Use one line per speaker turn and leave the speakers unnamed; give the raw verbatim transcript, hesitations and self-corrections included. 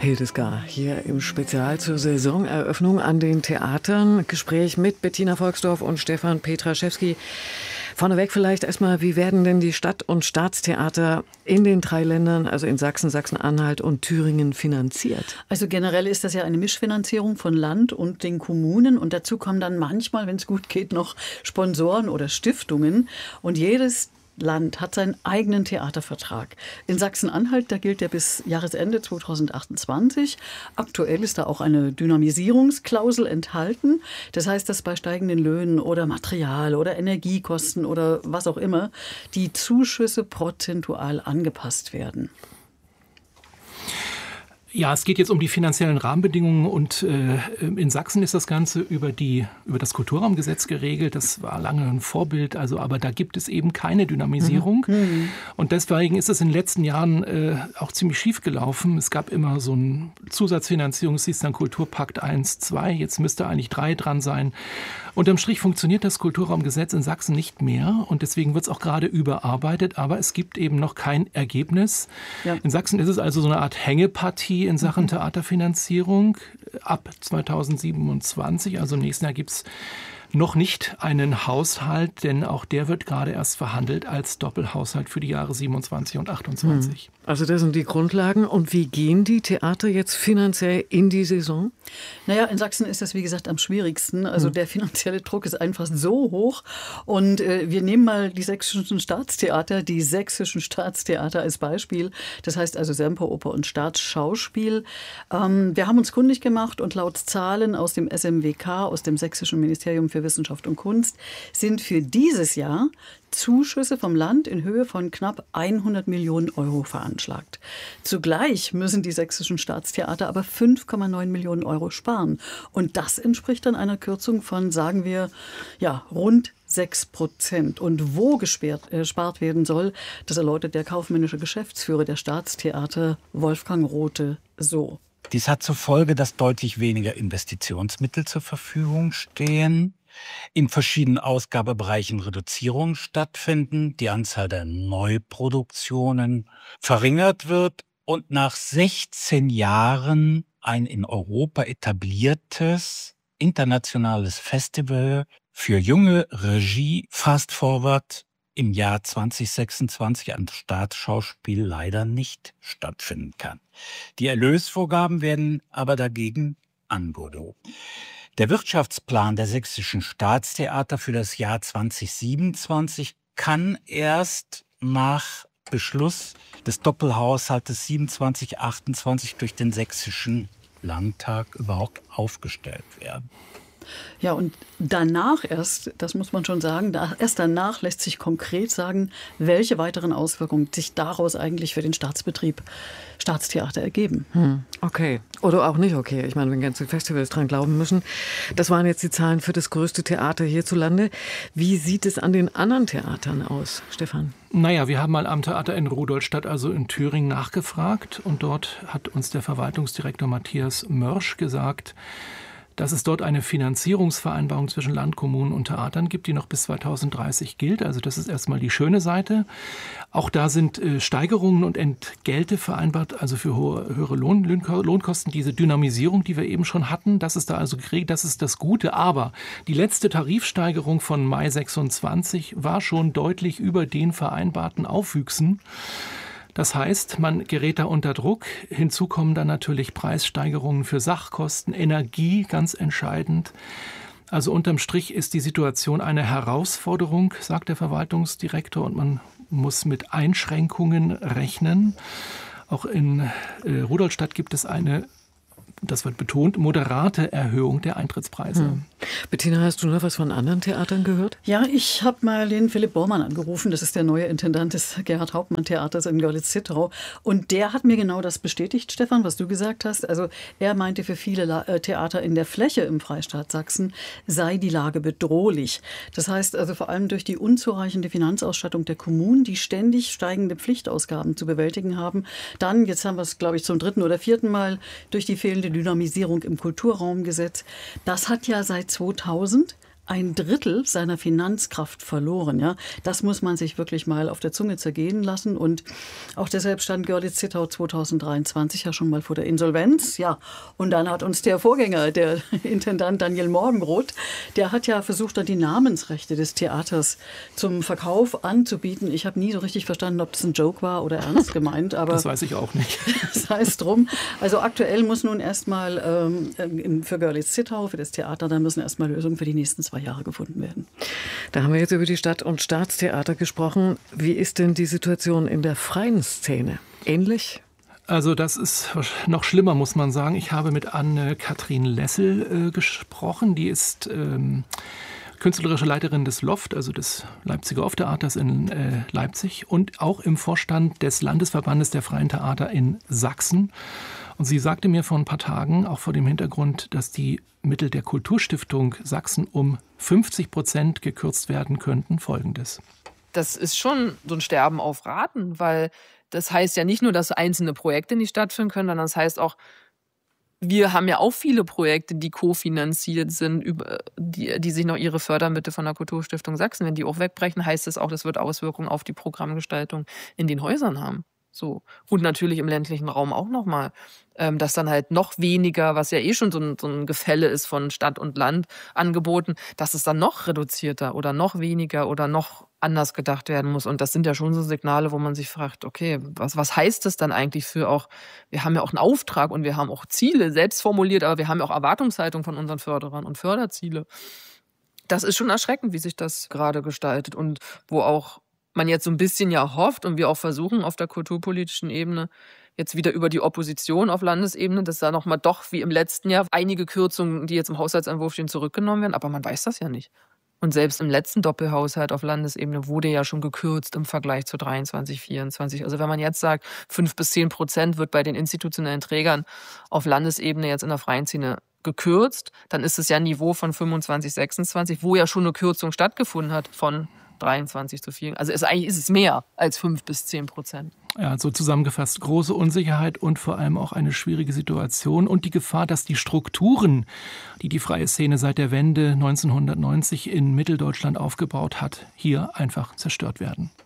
Hildesgar hier im Spezial zur Saisoneröffnung an den Theatern. Gespräch mit Bettina Volksdorf und Stefan Petraschewski. Vorneweg vielleicht erstmal, wie werden denn die Stadt- und Staatstheater in den drei Ländern, also in Sachsen, Sachsen-Anhalt und Thüringen, finanziert?
Also generell ist das ja eine Mischfinanzierung von Land und den Kommunen. Und dazu kommen dann manchmal, wenn es gut geht, noch Sponsoren oder Stiftungen. Und jedes Land hat seinen eigenen Theatervertrag. In Sachsen-Anhalt, da gilt der bis Jahresende zweitausendachtundzwanzig. Aktuell ist da auch eine Dynamisierungsklausel enthalten. Das heißt, dass bei steigenden Löhnen oder Material- oder Energiekosten oder was auch immer die Zuschüsse prozentual angepasst werden.
Ja, es geht jetzt um die finanziellen Rahmenbedingungen und äh, in Sachsen ist das Ganze über, die, über das Kulturraumgesetz geregelt. Das war lange ein Vorbild, also, aber da gibt es eben keine Dynamisierung. Mhm. Und deswegen ist es in den letzten Jahren äh, auch ziemlich schief gelaufen. Es gab immer so eine Zusatzfinanzierung, es hieß dann Kulturpakt eins, zwei, jetzt müsste eigentlich drei dran sein. Unterm Strich funktioniert das Kulturraumgesetz in Sachsen nicht mehr und deswegen wird es auch gerade überarbeitet, aber es gibt eben noch kein Ergebnis. Ja. In Sachsen ist es also so eine Art Hängepartie in Sachen Theaterfinanzierung. Ab zweitausendsiebenundzwanzig, also im nächsten Jahr, gibt es noch nicht einen Haushalt, denn auch der wird gerade erst verhandelt als Doppelhaushalt für die Jahre siebenundzwanzig und achtundzwanzig.
Also das sind die Grundlagen. Und wie gehen die Theater jetzt finanziell in die Saison?
Naja, in Sachsen ist das, wie gesagt, am schwierigsten. Also der finanzielle Druck ist einfach so hoch. Und äh, wir nehmen mal die sächsischen Staatstheater, die sächsischen Staatstheater als Beispiel. Das heißt also Semperoper und Staatsschauspiel. Ähm, wir haben uns kundig gemacht und laut Zahlen aus dem S M W K, aus dem Sächsischen Ministerium für Wissenschaft und Kunst, sind für dieses Jahr Zuschüsse vom Land in Höhe von knapp hundert Millionen Euro veranschlagt. Zugleich müssen die sächsischen Staatstheater aber fünf Komma neun Millionen Euro sparen. Und das entspricht dann einer Kürzung von, sagen wir, ja, rund sechs Prozent. Und wo gespart, äh, gespart werden soll, das erläutert der kaufmännische Geschäftsführer der Staatstheater, Wolfgang Rothe, so.
Dies hat zur Folge, dass deutlich weniger Investitionsmittel zur Verfügung stehen, in verschiedenen Ausgabebereichen Reduzierungen stattfinden, die Anzahl der Neuproduktionen verringert wird und nach sechzehn Jahren ein in Europa etabliertes internationales Festival für junge Regie Fast Forward im Jahr zweitausendsechsundzwanzig an Staatsschauspiel leider nicht stattfinden kann. Die Erlösvorgaben werden aber dagegen angehoben. Der Wirtschaftsplan der sächsischen Staatstheater für das Jahr zweitausendsiebenundzwanzig kann erst nach Beschluss des Doppelhaushaltes siebenundzwanzig achtundzwanzig durch den Sächsischen Landtag überhaupt aufgestellt werden.
Ja, und danach erst, das muss man schon sagen, da, erst danach lässt sich konkret sagen, welche weiteren Auswirkungen sich daraus eigentlich für den Staatsbetrieb Staatstheater ergeben.
Hm, okay. Oder auch nicht okay. Ich meine, wenn ganze Festivals dran glauben müssen. Das waren jetzt die Zahlen für das größte Theater hierzulande. Wie sieht es an den anderen Theatern aus, Stefan?
Naja, wir haben mal am Theater in Rudolstadt, also in Thüringen, nachgefragt. Und dort hat uns der Verwaltungsdirektor Matthias Mörsch gesagt, dass es dort eine Finanzierungsvereinbarung zwischen Land, Kommunen und Theatern gibt, die noch bis zweitausenddreißig gilt. Also das ist erstmal die schöne Seite. Auch da sind äh, Steigerungen und Entgelte vereinbart, also für hohe, höhere Lohn, Lohnkosten. Diese Dynamisierung, die wir eben schon hatten, das ist da also geregelt, das ist das Gute. Aber die letzte Tarifsteigerung von Mai sechsundzwanzig war schon deutlich über den vereinbarten Aufwüchsen. Das heißt, man gerät da unter Druck. Hinzu kommen dann natürlich Preissteigerungen für Sachkosten, Energie, ganz entscheidend. Also unterm Strich ist die Situation eine Herausforderung, sagt der Verwaltungsdirektor, und man muss mit Einschränkungen rechnen. Auch in äh, Rudolstadt gibt es eine, das wird betont, moderate Erhöhung der Eintrittspreise.
Hm. Bettina, hast du noch was von anderen Theatern gehört?
Ja, ich habe mal den Philipp Bormann angerufen. Das ist der neue Intendant des Gerhard-Hauptmann-Theaters in Görlitz-Zittau. Und der hat mir genau das bestätigt, Stefan, was du gesagt hast. Also er meinte, für viele La- äh, Theater in der Fläche im Freistaat Sachsen sei die Lage bedrohlich. Das heißt also vor allem durch die unzureichende Finanzausstattung der Kommunen, die ständig steigende Pflichtausgaben zu bewältigen haben. Dann, jetzt haben wir es, glaube ich, zum dritten oder vierten Mal, durch die fehlende Dynamisierung im Kulturraumgesetz. Das hat ja seit zweitausend ein Drittel seiner Finanzkraft verloren. Ja? Das muss man sich wirklich mal auf der Zunge zergehen lassen. Und auch deshalb stand Görlitz-Zittau zweitausenddreiundzwanzig ja schon mal vor der Insolvenz. Ja, und dann hat uns der Vorgänger, der Intendant Daniel Morgenroth, der hat ja versucht, dann die Namensrechte des Theaters zum Verkauf anzubieten. Ich habe nie so richtig verstanden, ob das ein Joke war oder ernst gemeint. Aber
das weiß ich auch nicht.
Das heißt drum. Also aktuell muss nun erstmal ähm, für Görlitz-Zittau, für das Theater, da müssen erstmal Lösungen für die nächsten zwei Jahre gefunden werden.
Da haben wir jetzt über die Stadt- und Staatstheater gesprochen. Wie ist denn die Situation in der freien Szene? Ähnlich?
Also das ist noch schlimmer, muss man sagen. Ich habe mit Anne-Kathrin Lessel äh, gesprochen. Die ist ähm, künstlerische Leiterin des Loft, also des Leipziger Off-Theaters in äh, Leipzig und auch im Vorstand des Landesverbandes der freien Theater in Sachsen. Und sie sagte mir vor ein paar Tagen, auch vor dem Hintergrund, dass die Mittel der Kulturstiftung Sachsen um fünfzig Prozent gekürzt werden könnten, Folgendes.
Das ist schon so ein Sterben auf Raten, weil das heißt ja nicht nur, dass einzelne Projekte nicht stattfinden können, sondern das heißt auch, wir haben ja auch viele Projekte, die kofinanziert sind, über, die, die sich noch ihre Fördermittel von der Kulturstiftung Sachsen, wenn die auch wegbrechen, heißt das auch, das wird Auswirkungen auf die Programmgestaltung in den Häusern haben. So. Und natürlich im ländlichen Raum auch nochmal, ähm, dass dann halt noch weniger, was ja eh schon so ein, so ein Gefälle ist von Stadt und Land angeboten, dass es dann noch reduzierter oder noch weniger oder noch anders gedacht werden muss. Und das sind ja schon so Signale, wo man sich fragt, okay, was, was heißt das dann eigentlich für auch, wir haben ja auch einen Auftrag und wir haben auch Ziele selbst formuliert, aber wir haben ja auch Erwartungshaltung von unseren Förderern und Förderziele. Das ist schon erschreckend, wie sich das gerade gestaltet und wo auch man jetzt so ein bisschen ja hofft und wir auch versuchen auf der kulturpolitischen Ebene jetzt wieder über die Opposition auf Landesebene, dass da nochmal doch wie im letzten Jahr einige Kürzungen, die jetzt im Haushaltsentwurf stehen, zurückgenommen werden. Aber man weiß das ja nicht. Und selbst im letzten Doppelhaushalt auf Landesebene wurde ja schon gekürzt im Vergleich zu dreiundzwanzig, vierundzwanzig. Also wenn man jetzt sagt, fünf bis zehn Prozent wird bei den institutionellen Trägern auf Landesebene jetzt in der freien Szene gekürzt, dann ist es ja ein Niveau von fünfundzwanzig, sechsundzwanzig, wo ja schon eine Kürzung stattgefunden hat von dreiundzwanzig zu vier. Also es, eigentlich ist es mehr als fünf bis zehn Prozent.
Ja, so zusammengefasst, große Unsicherheit und vor allem auch eine schwierige Situation und die Gefahr, dass die Strukturen, die die freie Szene seit der Wende neunzehnhundertneunzig in Mitteldeutschland aufgebaut hat, hier einfach zerstört werden.